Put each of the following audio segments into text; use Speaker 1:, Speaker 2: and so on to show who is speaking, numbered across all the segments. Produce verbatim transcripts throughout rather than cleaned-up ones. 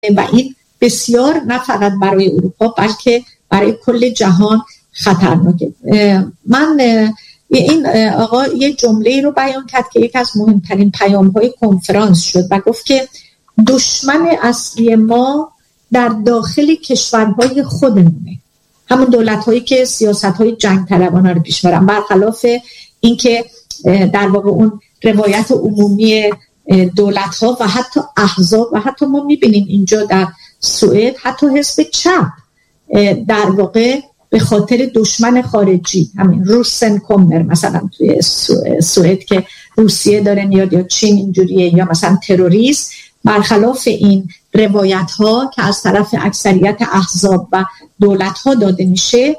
Speaker 1: و این بسیار نه فقط برای اروپا بلکه برای کل جهان خطرناکه. من این آقا یه جمله رو بیان کرد که یکی از مهمترین پیام‌های کنفرانس شد و گفت که دشمن اصلی ما در داخل کشورهای خودمونه، همون دولت‌هایی که سیاست‌های جنگ طلبانه رو پیش برن، برخلاف اینکه در واقع اون روایت عمومی دولت‌ها و حتی احزاب و حتی ما می‌بینیم اینجا در سوئد حتی حزب چپ در واقع به خاطر دشمن خارجی، همین روسن کومر مثلا توی سوئد که روسیه داره میاد یا چین اینجوریه یا مثلا تروریست، برخلاف این روایت ها که از طرف اکثریت احزاب و دولت ها داده میشه،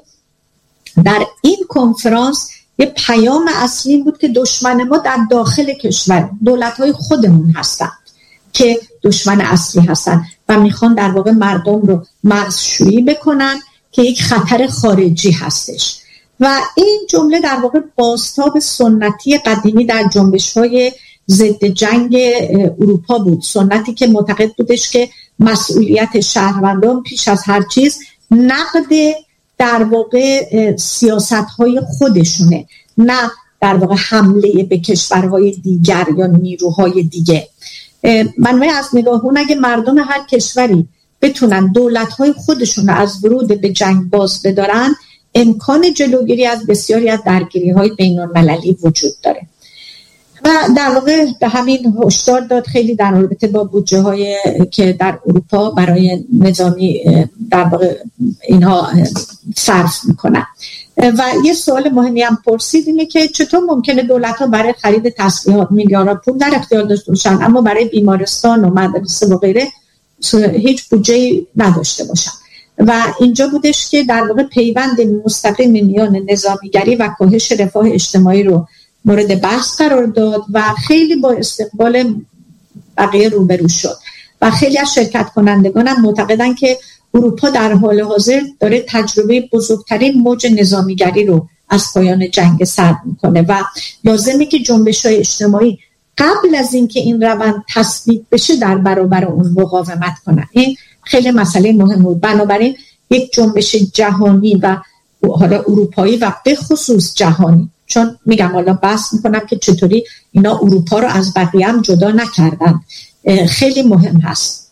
Speaker 1: در این کنفرانس یه پیام اصلی بود که دشمن ما در داخل کشور دولت های خودمون هستن که دشمن اصلی هستن و میخوان در واقع مردم رو مرزشویی بکنن که یک خطر خارجی هستش. و این جمله در واقع بازتاب سنتی قدیمی در جنبش‌های ضد جنگ اروپا بود، سنتی که معتقد بودش که مسئولیت شهروندان پیش از هر چیز نقد در واقع سیاست‌های خودشونه، نه در واقع حمله به کشورهای دیگر یا نیروهای دیگه. من از نگاه اون اگه مردم هر کشوری بتونن دولت‌های خودشون از ورود به جنگ باز بدارن، امکان جلوگیری از بسیاری از درگیری‌های بین‌المللی وجود داره. و در واقع به همین هشدار داد خیلی در رابطه با بودجه‌های که در اروپا برای نظامی در واقع اینها صرف میکنن. و یه سوال مهمی هم پرسید اینه که چطور ممکنه دولت‌ها برای خرید تسلیحات میلیاردها پول در اختیار داشته باشن اما برای بیمارستان و مدرسه و غیره هیچ بودجه نداشته باشن. و اینجا بودش که در واقع پیوند مستقیم میان نظامیگری و کاهش رفاه اجتماعی رو مورد بحث قرار داد و خیلی با استقبال بقیه روبرو شد و خیلی از شرکت کنندگان هم معتقدن که اروپا در حال حاضر داره تجربه بزرگترین موج نظامیگری رو از پایان جنگ سرد میکنه و لازمه که جنبش‌های اجتماعی قبل از اینکه این روند تثبیت بشه در برابر اون مقاومت کنن. این خیلی مسئله مهم بود. بنابراین یک جنبش جهانی و حالا اروپایی و به خصوص جهانی، چون میگم حالا بحث میکنم که چطوری اینا اروپا رو از بقیه هم جدا نکردن، خیلی مهم هست.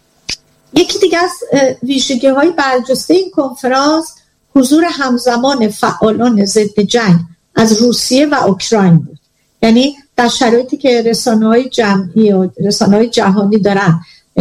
Speaker 1: یکی دیگه از ویژگی های برجسته این کنفرانس حضور همزمان فعالان ضد جنگ از روسیه و اوکراین بود. یعنی در شرایطی که رسانه‌های جمعی و رسانه‌های جهانی دارن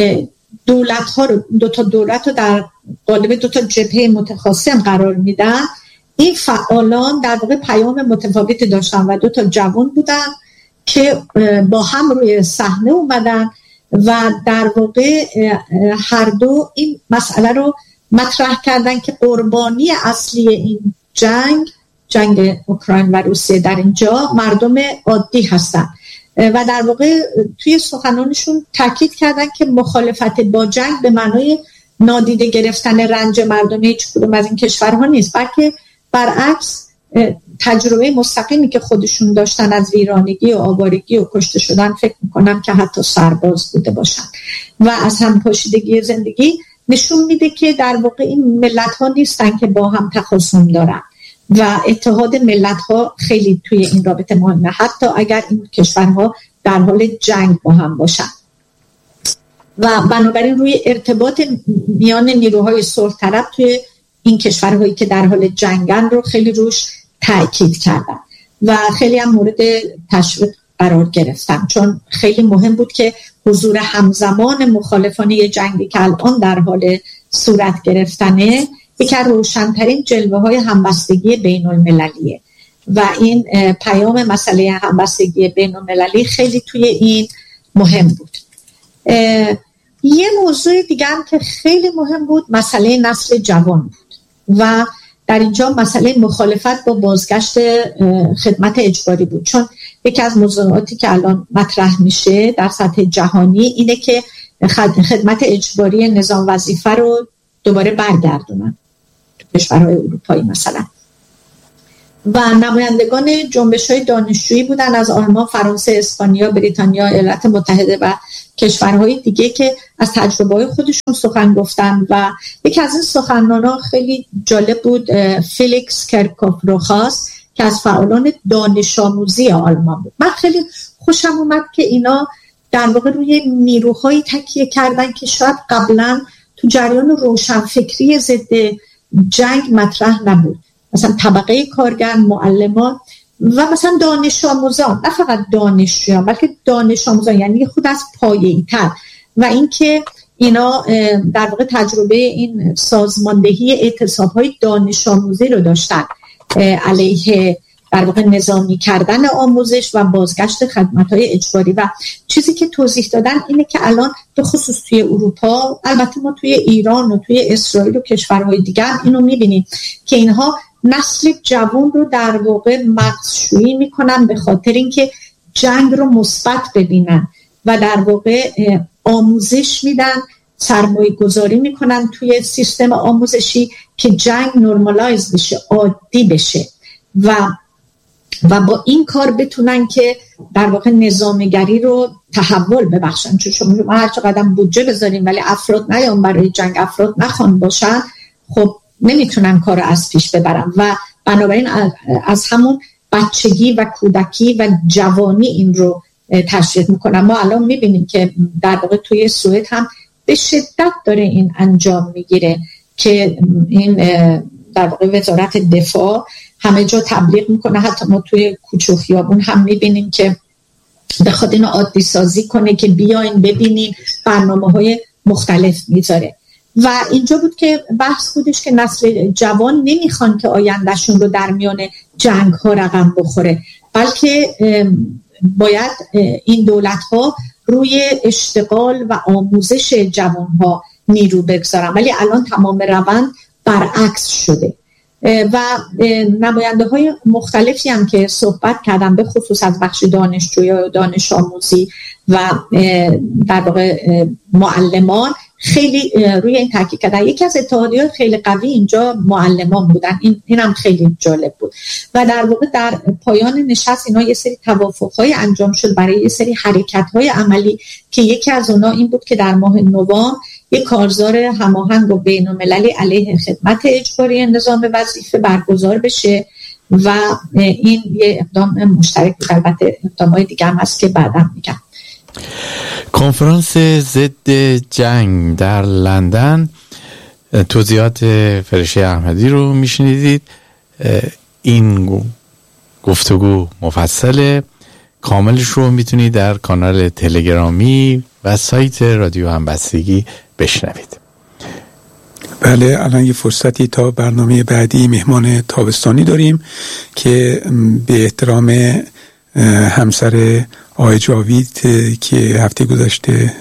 Speaker 1: دولت‌ها رو دو تا دولت رو در قالب دو تا جبهه متخاصم قرار میدن، این فعالان در واقع پیام متفاوتی داشتن و دو تا جوان بودن که با هم روی صحنه اومدن و در واقع هر دو این مسئله رو مطرح کردن که قربانی اصلی این جنگ جنگ اوکراین و روسیه در اینجا مردم عادی هستن و در واقع توی سخنانشون تاکید کردن که مخالفت با جنگ به معنای نادیده گرفتن رنج مردم هیچ کدوم از این کشورها نیست، بلکه برعکس تجربه مستقیمی که خودشون داشتن از ویرانگی و آوارگی و کشته شدن، فکر میکنم که حتی سرباز بوده باشن و از هم پاشیدگی زندگی، نشون میده که در واقع این ملت ها نیستن که با هم تخاصم دارن و اتحاد ملت ها خیلی توی این رابطه مهمه، حتی اگر این کشورها در حال جنگ با هم باشن. و بنابراین روی ارتباط میان نیروهای صلح طلب توی این کشورهایی که در حال جنگن رو خیلی روش تأکید کردن و خیلی هم مورد تشویق قرار گرفتن، چون خیلی مهم بود که حضور همزمان مخالفان یه جنگی که الان در حال صورت گرفتنه یکی از روشن‌ترین جلوه‌های همبستگی بین‌المللیه و این پیام مسئله همبستگی بین‌المللی خیلی توی این مهم بود. یه موضوع دیگه هم که خیلی مهم بود مسئله نسل جوان بود و در اینجا مسئله مخالفت با بازگشت خدمت اجباری بود، چون یکی از موضوعاتی که الان مطرح میشه در سطح جهانی اینه که خدمت اجباری نظام وظیفه رو دوباره برگردونن کشورهای اروپایی مثلا. و نمایندگان جنبش‌های دانشجویی بودن از آلمان، فرانسه، اسپانیا، بریتانیا، ایالات متحده و کشورهای دیگه که از تجربه‌های خودشون سخن گفتن. و یکی از این سخنرانان خیلی جالب بود، فیلیکس کرکوف روخاس که از فعالان دانش آموزی آلمان بود. من خیلی خوشم اومد که اینا در واقع روی نیروهایی تکیه کردن که شاید قبلا تو جریان روشنفکری ضد جنگ مطرح نبود، مثلا طبقه کارگر، معلمان و مثلا دانش آموزان، نه فقط دانشجویان بلکه دانش آموزان، یعنی خود از پایه‌ای‌تر. و اینکه اینا در واقع تجربه این سازماندهی اعتصاب‌های دانش آموزی رو داشتن علیه در واقع نظامی کردن آموزش و بازگشت خدمات‌های اجباری. و چیزی که توضیح دادن اینه که الان به خصوص توی اروپا، البته ما توی ایران و توی اسرائیل و کشورهای دیگه اینو می‌بینیم که اینها نسل جوان رو در واقع مغزشویی میکنن به خاطر اینکه جنگ رو مثبت ببینن و در واقع آموزش میدن، سرمایه گذاری میکنن توی سیستم آموزشی که جنگ نورمالایز بشه، عادی بشه و و با این کار بتونن که در واقع نظامگری رو تحول ببخشن. چون شما هر چقدر بودجه بذاریم ولی افراد نیان برای جنگ، افراد نخوان باشن، خب نمیتونن کار رو از پیش ببرن. و بنابراین از همون بچگی و کودکی و جوانی این رو تشویق میکنن. ما الان میبینیم که در واقع توی سوئد هم به شدت داره این انجام میگیره که این در واقع وزارت دفاع همه جا تبلیغ میکنه، حتی ما توی کوچه و خیابون هم میبینیم که بخواد اینو عادی سازی کنه که بیاین ببینین، برنامه‌های مختلف میذاره. و اینجا بود که بحث بودش که نسل جوان نمیخوان که آیندهشون رو در میان جنگ ها رقم بخوره، بلکه باید این دولت ها روی اشتغال و آموزش جوان ها نیرو بگذارن. ولی الان تمام روند برعکس شده و نماینده های مختلفی هم که صحبت کردن به خصوص از بخش دانشجویی و دانش آموزی و در واقع معلمان خیلی روی این تاکید کردن. یکی از اتحادیات خیلی قوی اینجا معلمان بودن، این اینم خیلی جالب بود. و در واقع در پایان نشست اینا یه سری توافق‌های انجام شد برای یه سری حرکت‌های عملی که یکی از اونها این بود که در ماه نوامبر یک کارزار هماهنگ و بین‌المللی علیه خدمت اجباری نظام وظیفه برگزار بشه و این یه اقدام مشترک بود. البته اقدام‌های دیگه هم هست که بعداً میگم.
Speaker 2: کنفرانس ضد جنگ در لندن، توضیحات فرشته احمدی رو میشنیدید. این گفتگو مفصل کاملش رو میتونید در کانال تلگرامی و سایت رادیو همبستگی بشنوید.
Speaker 3: بله، الان یه فرصتی تا برنامه بعدی مهمان تابستانی داریم که به احترام همسر آقای جاوید که هفته گذشته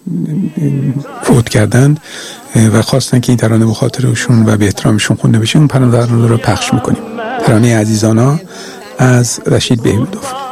Speaker 3: فوت کردند و خواستن که این ترانه به خاطرشون و به احترامشون خونده بشه، اون ترانه رو پخش میکنیم. ترانه عزیزانا از رشید بهمودوف.